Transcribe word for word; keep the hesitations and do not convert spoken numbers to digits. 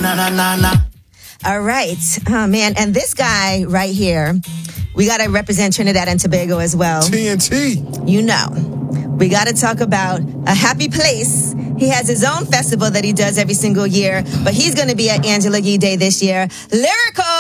na na na na. All right. Oh, man. And this guy right here, we got to represent Trinidad and Tobago as well. T N T. You know, we got to talk about A Happy Place. He has his own festival that he does every single year, but he's going to be at Angela Yee Day this year. Lyrical.